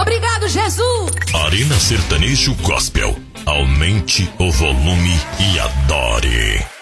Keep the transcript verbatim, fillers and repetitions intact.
Obrigado, Jesus! Arena Sertanejo Gospel. Aumente o volume e adore.